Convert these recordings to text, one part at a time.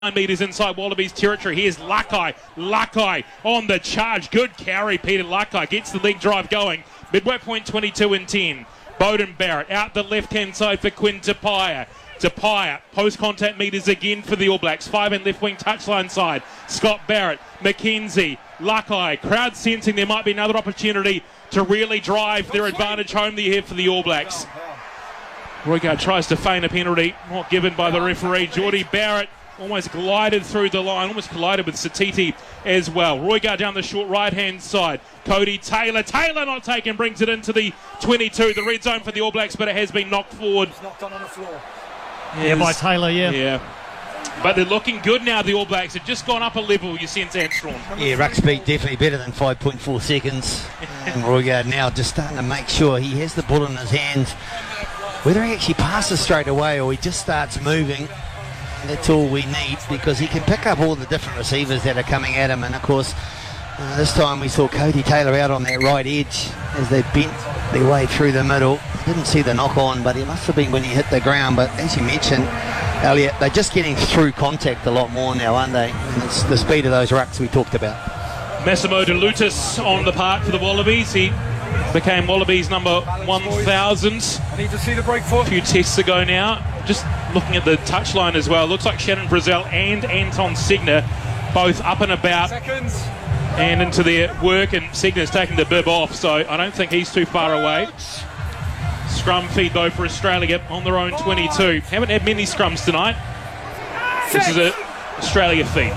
metres inside Wallabies territory. Here's Lakai. Lakai on the charge. Good carry, Peter Lakai. Gets the leg drive going. Midway point 22 and 10. Beauden Barrett out the left-hand side for Quinn Tupaia. Tupaia, post-contact metres again for the All Blacks. 5 and left wing touchline side. Scott Barrett, McKenzie, Lakai. Crowd sensing there might be another opportunity to really drive their advantage home here for the All Blacks. Roigard tries to feign a penalty. Not given by the referee. Jordie Barrett almost glided through the line, almost collided with Satiti as well. Roigard down the short right-hand side. Cody Taylor. Taylor not taken, brings it into the 22, the red zone for the All Blacks, but it has been knocked forward. It's knocked on the floor. Yeah, by Taylor, Yeah. But they're looking good now, the All Blacks. Have just gone up a level, you sense, Armstrong. Yeah, ruck speed definitely better than 5.4 seconds. And Roigard now just starting to make sure he has the ball in his hands. Whether he actually passes straight away or he just starts moving, that's all we need, because he can pick up all the different receivers that are coming at him. And of course, this time we saw Cody Taylor out on that right edge as they bent their way through the middle. Didn't see the knock on, but it must have been when he hit the ground. But as you mentioned, Elliot, they're just getting through contact a lot more now, aren't they? And it's the speed of those rucks we talked about. Massimo De Lutis on the park for the Wallabies. He became Wallabies number 1,000 I need to see the break foot. a few tests ago now. Just looking at the touchline as well, looks like Shannon Brazell and Anton Segner both up and about Seconds. and into their work, and Segner's taking the bib off, so I don't think he's too far away. Scrum feed though for Australia on their own 22. Haven't had many scrums tonight. This is an Australia feed.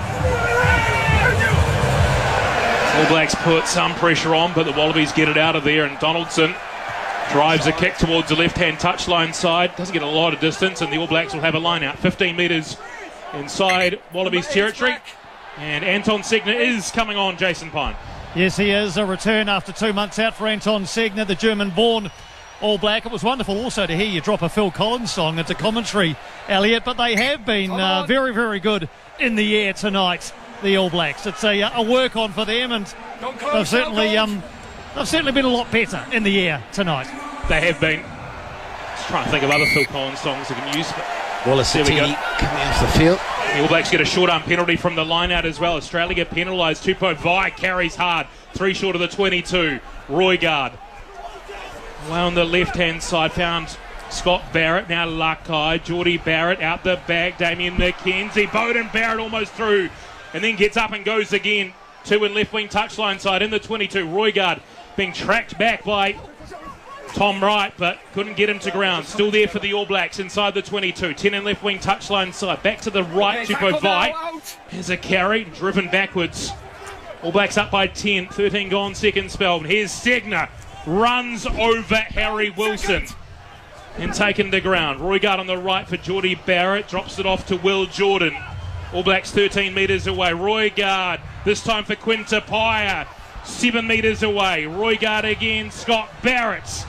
All Blacks put some pressure on, but the Wallabies get it out of there, and Donaldson drives a kick towards the left-hand touchline side. Doesn't get a lot of distance, and the All Blacks will have a line out 15 metres inside Wallabies territory. And Anton Segner is coming on, Jason Pine. Yes, he is. A return after 2 months out for Anton Segner, the German-born All Black. It was wonderful also to hear you drop a Phil Collins song into commentary, Elliot, but they have been very, very good in the air tonight, the All Blacks. It's a work on for them, and they've certainly been a lot better in the air tonight. They have been. Just trying to think of other Phil Collins songs they can use. Wallace Satini coming off the field. The All Blacks get a short arm penalty from the line out as well. Australia get penalised. Tupou Vaa'i carries hard. 3 short of the 22. Roigard. Away on the left-hand side, found Scott Barrett. Now Lakai. Jordie Barrett out the back. Damien McKenzie. Beauden Barrett almost through. And then gets up and goes again. 2 in left wing touchline side in the 22. Roigard being tracked back by Tom Wright, but couldn't get him to ground. Still there for the All Blacks inside the 22. 10 in left wing touchline side. Back to the right, Tupou Vaa'i. Here's a carry, driven backwards. All Blacks up by 10. 13 gone, second spell. Here's Segner. Runs over Harry Wilson and taken to ground. Roigard on the right for Jordie Barrett. Drops it off to Will Jordan. All Blacks 13 metres away. Roigard, this time for Quinn Tupaia. 7 metres away. Roigard again. Scott Barrett.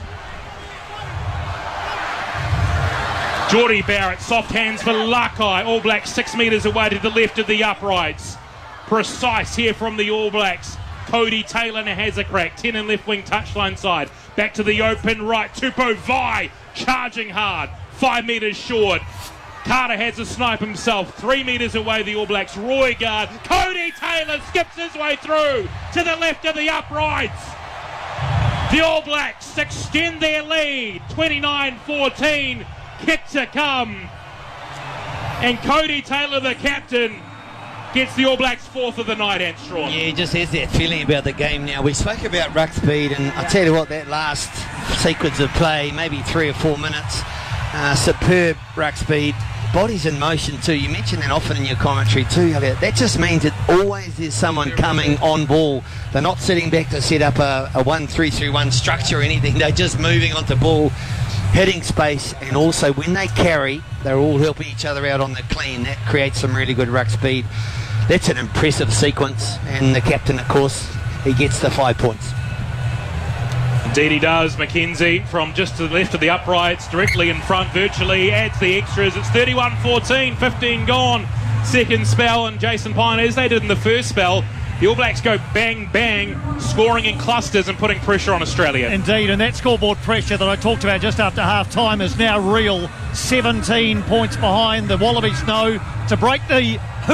Jordie Barrett, soft hands for Lakai. All Blacks 6 metres away to the left of the uprights. Precise here from the All Blacks. Cody Taylor now has a crack. 10 in left wing touchline side. Back to the open right. Tupou Vaa'i charging hard. 5 metres short. Carter has a snipe himself. 3 metres away, the All Blacks. Roigard. Cody Taylor skips his way through to the left of the uprights. The All Blacks extend their lead. 29-14. Kick to come. And Cody Taylor, the captain, gets the All Blacks 4th of the night, Armstrong. Yeah, he just has that feeling about the game now. We spoke about ruck speed, and I tell you what, that last sequence of play, maybe 3 or 4 minutes, superb ruck speed. Bodies in motion too. You mentioned that often in your commentary too, Elliot. That just means that always there's someone coming on ball. They're not sitting back to set up a 1-3-3-1 structure or anything. They're just moving onto ball, hitting space, and also when they carry, they're all helping each other out on the clean. That creates some really good ruck speed. That's an impressive sequence, and the captain, of course, he gets the 5 points. Indeed he does. McKenzie from just to the left of the uprights, directly in front virtually, adds the extras. It's 31-14, 15 gone. Second spell, and Jason Pine, as they did in the first spell, the All Blacks go bang, bang, scoring in clusters and putting pressure on Australia. Indeed, and that scoreboard pressure that I talked about just after half-time is now real. 17 points behind. The Wallabies know to break the